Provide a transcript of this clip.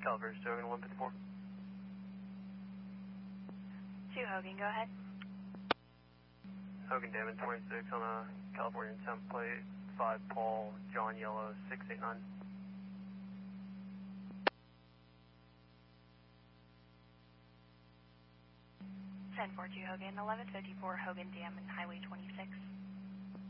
Calvary, so Hogan 154. 2 Hogan, go ahead. Hogan Damon 26 on a California template, 5 Paul, John Yellow, 689. 10-4-2 Hogan, 1154 Hogan Dam and Highway 26.